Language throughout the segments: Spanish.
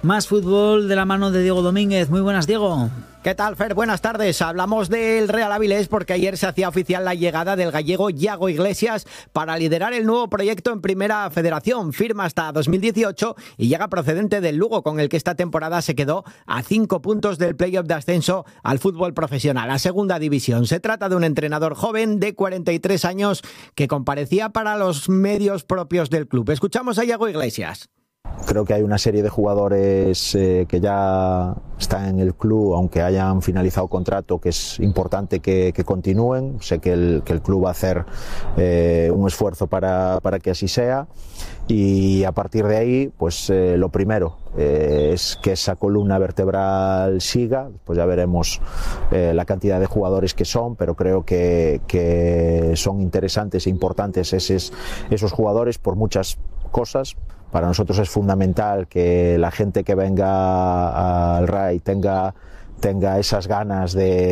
Más fútbol de la mano de Diego Domínguez. Muy buenas, Diego. ¿Qué tal, Fer? Buenas tardes. Hablamos del Real Avilés porque ayer se hacía oficial la llegada del gallego Yago Iglesias para liderar el nuevo proyecto en Primera Federación. Firma hasta 2018 y llega procedente del Lugo, con el que esta temporada se quedó a 5 puntos del playoff de ascenso al fútbol profesional, a Segunda División. Se trata de un entrenador joven de 43 años que comparecía para los medios propios del club. Escuchamos a Yago Iglesias. Creo que hay una serie de jugadores que ya están en el club, aunque hayan finalizado contrato, que es importante que continúen. Sé que el club va a hacer un esfuerzo para que así sea, y a partir de ahí, pues lo primero es que esa columna vertebral siga. Pues ya veremos la cantidad de jugadores que son, pero creo que son interesantes e importantes esos jugadores por muchas cosas. Para nosotros es fundamental que la gente que venga al RAI tenga esas ganas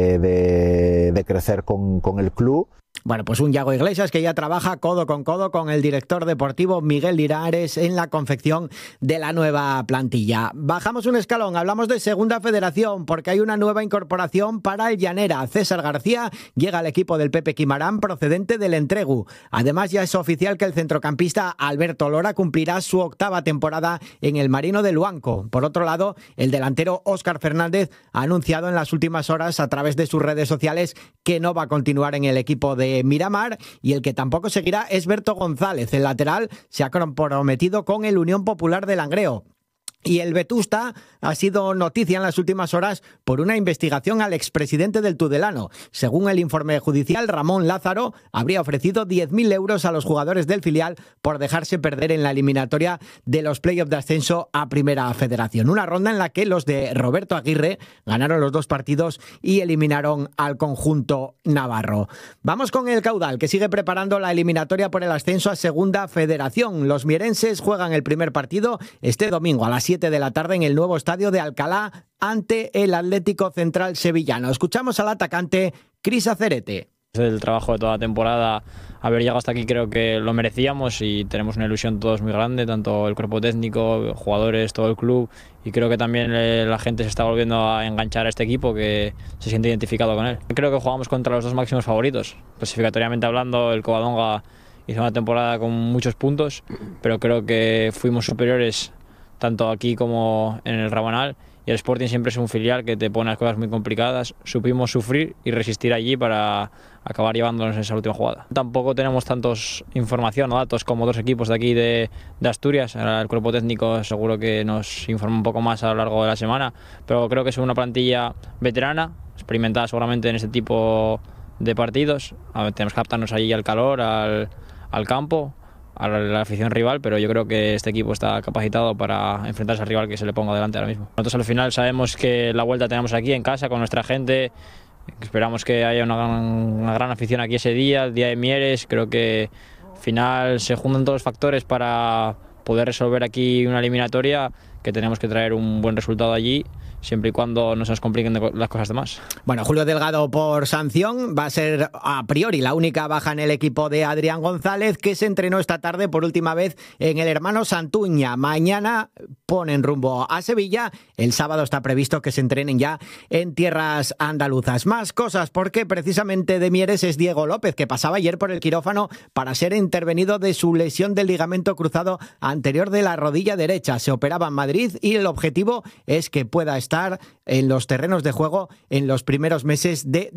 de crecer con el club. Bueno, pues un Yago Iglesias que ya trabaja codo con el director deportivo Miguel Linares en la confección de la nueva plantilla. Bajamos un escalón, hablamos de Segunda Federación porque hay una nueva incorporación para el Llanera. César García llega al equipo del Pepe Quimarán procedente del Entregu. Además, ya es oficial que el centrocampista Alberto Lora cumplirá su 8ª temporada en el Marino de Luanco. Por otro lado, el delantero Óscar Fernández ha anunciado en las últimas horas a través de sus redes sociales que no va a continuar en el equipo de Miramar, y el que tampoco seguirá es Berto González. El lateral se ha comprometido con el Unión Popular de Langreo. Y el Vetusta ha sido noticia en las últimas horas por una investigación al expresidente del Tudelano. Según el informe judicial, Ramón Lázaro habría ofrecido 10.000 euros a los jugadores del filial por dejarse perder en la eliminatoria de los playoffs de ascenso a Primera Federación. Una ronda en la que los de Roberto Aguirre ganaron los 2 partidos y eliminaron al conjunto navarro. Vamos con el Caudal, que sigue preparando la eliminatoria por el ascenso a Segunda Federación. Los mierenses juegan el primer partido este domingo a las 7 de la tarde en el nuevo estadio de Alcalá ante el Atlético Central sevillano. Escuchamos al atacante Cris Acerete. El trabajo de toda la temporada, haber llegado hasta aquí, creo que lo merecíamos y tenemos una ilusión todos muy grande, tanto el cuerpo técnico, jugadores, todo el club, y creo que también la gente se está volviendo a enganchar a este equipo, que se siente identificado con él. Creo que jugamos contra los 2 máximos favoritos. Clasificatoriamente hablando, el Covadonga hizo una temporada con muchos puntos, pero creo que fuimos superiores tanto aquí como en el Rabanal, y el Sporting siempre es un filial que te pone las cosas muy complicadas. Supimos sufrir y resistir allí para acabar llevándonos en esa última jugada. Tampoco tenemos tantos información o datos como otros equipos de aquí de Asturias. Ahora el cuerpo técnico seguro que nos informa un poco más a lo largo de la semana, pero creo que es una plantilla veterana, experimentada seguramente en este tipo de partidos. Tenemos que adaptarnos allí al calor, al campo, a la afición rival, pero yo creo que este equipo está capacitado para enfrentarse al rival que se le ponga delante ahora mismo. Nosotros al final sabemos que la vuelta tenemos aquí en casa con nuestra gente, esperamos que haya una gran afición aquí ese día, el día de Mieres. Creo que al final se juntan todos los factores para poder resolver aquí una eliminatoria, que tenemos que traer un buen resultado allí, siempre y cuando no se nos compliquen las cosas de más. Bueno, Julio Delgado por sanción va a ser a priori la única baja en el equipo de Adrián González, que se entrenó esta tarde por última vez en el Hermano Santuña. Mañana ponen rumbo a Sevilla. El sábado está previsto que se entrenen ya en tierras andaluzas. Más cosas, porque precisamente de Mieres es Diego López, que pasaba ayer por el quirófano para ser intervenido de su lesión del ligamento cruzado anterior de la rodilla derecha. Se operaba en Madrid y el objetivo es que pueda estar en los terrenos de juego en los primeros meses de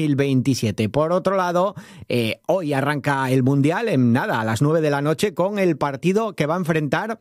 2027. Por otro lado, hoy arranca el Mundial a las 9 de la noche con el partido que va a enfrentar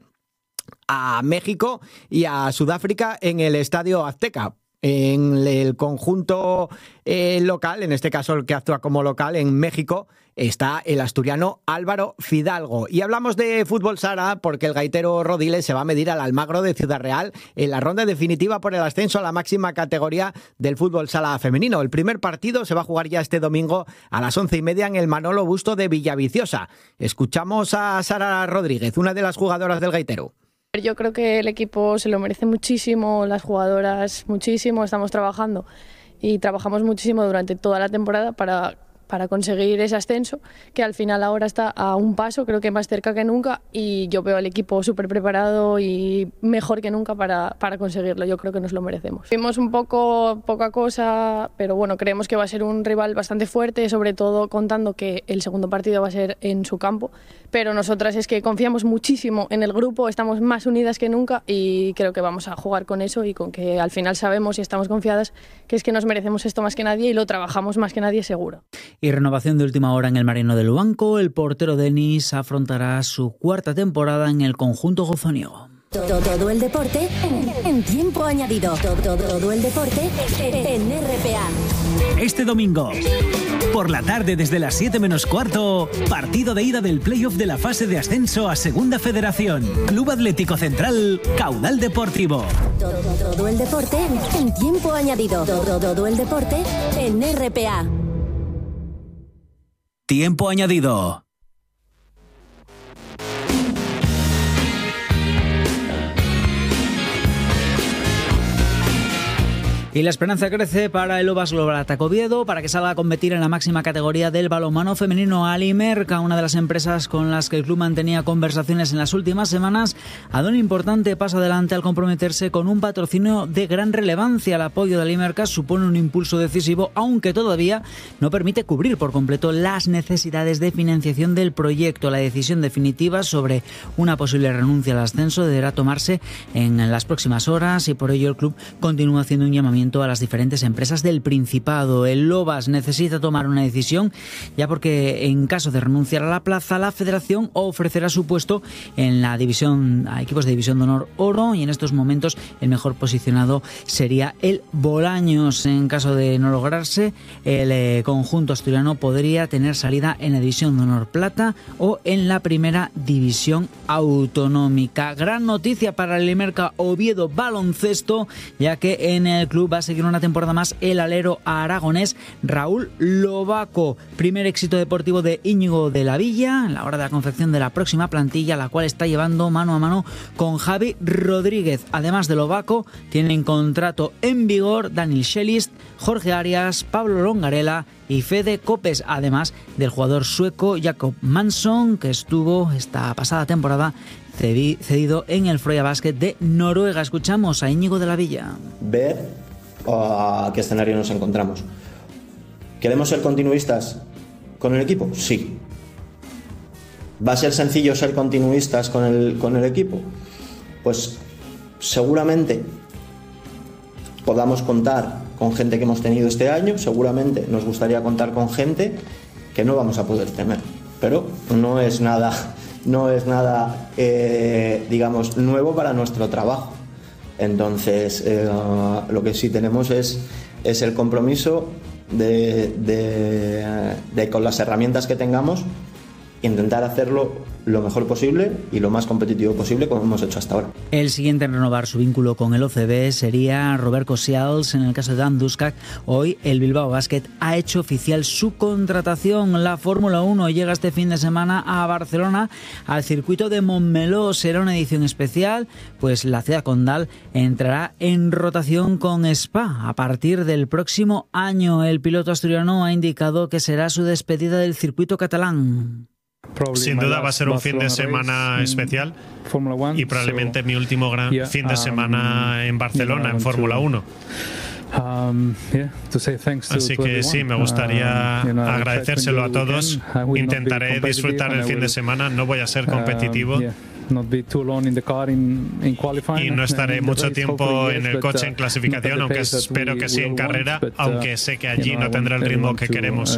a México y a Sudáfrica en el Estadio Azteca. En el conjunto local, en este caso el que actúa como local en México, está el asturiano Álvaro Fidalgo. Y hablamos de fútbol sala porque el gaitero Rodiles se va a medir al Almagro de Ciudad Real en la ronda definitiva por el ascenso a la máxima categoría del fútbol sala femenino. El primer partido se va a jugar ya este domingo a las 11:30 en el Manolo Busto de Villaviciosa. Escuchamos a Sara Rodríguez, una de las jugadoras del gaitero. Yo creo que el equipo se lo merece muchísimo, las jugadoras muchísimo, estamos trabajando y trabajamos muchísimo durante toda la temporada para conseguir ese ascenso, que al final ahora está a un paso, creo que más cerca que nunca, y yo veo al equipo súper preparado y mejor que nunca para conseguirlo. Yo creo que nos lo merecemos. Vimos un poco poca cosa, pero bueno, creemos que va a ser un rival bastante fuerte, sobre todo contando que el segundo partido va a ser en su campo, pero nosotras es que confiamos muchísimo en el grupo, estamos más unidas que nunca y creo que vamos a jugar con eso y con que al final sabemos y estamos confiadas que es que nos merecemos esto más que nadie y lo trabajamos más que nadie seguro. Y renovación de última hora en el Marino de Luanco, el portero Denis afrontará su cuarta temporada en el conjunto gozoniego. Todo el deporte en tiempo añadido. Todo el deporte en RPA. Este domingo, por la tarde desde las 7 menos cuarto, partido de ida del playoff de la fase de ascenso a Segunda Federación. Club Atlético Central, Caudal Deportivo. Todo el deporte en tiempo añadido. Todo el deporte en RPA. Tiempo añadido. Y la esperanza crece para el Lobas Global Attack Oviedo para que salga a competir en la máxima categoría del balonmano femenino. Alimerca, una de las empresas con las que el club mantenía conversaciones en las últimas semanas, ha dado un importante paso adelante al comprometerse con un patrocinio de gran relevancia. El apoyo de Alimerca supone un impulso decisivo, aunque todavía no permite cubrir por completo las necesidades de financiación del proyecto. La decisión definitiva sobre una posible renuncia al ascenso deberá tomarse en las próximas horas y por ello el club continúa haciendo un llamamiento a las diferentes empresas del Principado. El Lobas necesita tomar una decisión, ya porque en caso de renunciar a la plaza, la Federación ofrecerá su puesto en la división a equipos de División de Honor Oro, y en estos momentos el mejor posicionado sería el Bolaños. En caso de no lograrse, el conjunto asturiano podría tener salida en la División de Honor Plata o en la primera división autonómica. Gran noticia para el Alimerca Oviedo Baloncesto, ya que en el club va a seguir una temporada más el alero aragonés Raúl Lobaco. Primer éxito deportivo de Íñigo de la Villa en la hora de la confección de la próxima plantilla, la cual está llevando mano a mano con Javi Rodríguez. Además de Lobaco, tienen contrato en vigor Daniel Schellist, Jorge Arias, Pablo Longarela y Fede Copes, además del jugador sueco Jacob Manson, que estuvo esta pasada temporada cedido en el Freya Basket de Noruega. Escuchamos a Íñigo de la Villa. Ver a qué escenario nos encontramos. ¿Queremos ser continuistas con el equipo? Sí. ¿Va a ser sencillo ser continuistas con el equipo? Pues seguramente podamos contar con gente que hemos tenido este año, seguramente nos gustaría contar con gente que no vamos a poder tener, pero no es nada digamos nuevo para nuestro trabajo. Entonces lo que sí tenemos es el compromiso de con las herramientas que tengamos intentar hacerlo lo mejor posible y lo más competitivo posible, como hemos hecho hasta ahora. El siguiente en renovar su vínculo con el OCB sería Robert Cosials. En el caso de Dan Duskak, hoy el Bilbao Basket ha hecho oficial su contratación. La Fórmula 1 llega este fin de semana a Barcelona, al circuito de Montmeló. Será una edición especial, pues la ciudad condal entrará en rotación con Spa a partir del próximo año. El piloto asturiano ha indicado que será su despedida del circuito catalán. Sin duda va a ser un fin de semana especial y probablemente mi último gran fin de semana en Barcelona en Fórmula 1. Así que sí, me gustaría agradecérselo a todos. Intentaré disfrutar el fin de semana, no voy a ser competitivo. Y no estaré mucho tiempo en el coche en clasificación, aunque espero que sí en carrera, aunque sé que allí no tendrá el ritmo que queremos.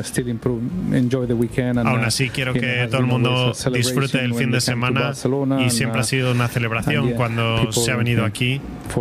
Aún así quiero que todo el mundo disfrute el fin de semana y siempre ha sido una celebración cuando se ha venido aquí.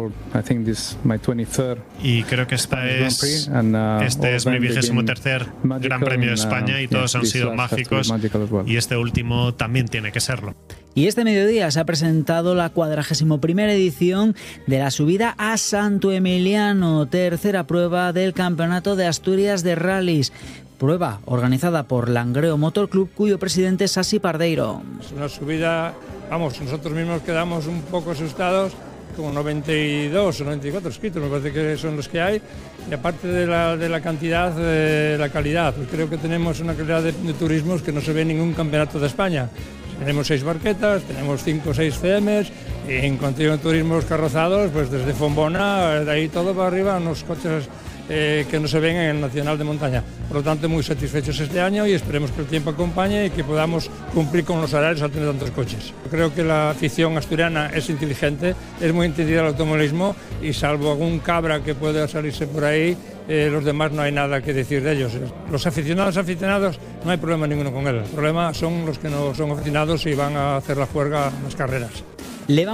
Y creo que este es mi 23º Gran Premio de España y todos han sido mágicos y este último también tiene que serlo. Y este mediodía se ha presentado la 41ª edición de la subida a Santo Emiliano, tercera prueba del Campeonato de Asturias de Rallys. Prueba organizada por Langreo Motor Club, cuyo presidente es Sasi Pardeiro. Es una subida, vamos, nosotros mismos quedamos un poco asustados como 92 o 94 inscritos, me parece que son los que hay, y aparte de la cantidad, la calidad, pues creo que tenemos una calidad de turismos que no se ve en ningún campeonato de España. Tenemos 6 barquetas, tenemos 5 o 6 CMs, y en cuanto a turismos carrozados, pues desde Fombona, de ahí todo para arriba, unos coches que no se ven en el Nacional de Montaña. Por lo tanto, muy satisfechos este año y esperemos que el tiempo acompañe y que podamos cumplir con los horarios al tener tantos coches. Creo que la afición asturiana es inteligente, es muy entendida al automovilismo y salvo algún cabra que pueda salirse por ahí, los demás no hay nada que decir de ellos. Los aficionados, no hay problema ninguno con él. El problema son los que no son aficionados y van a hacer la juerga en las carreras.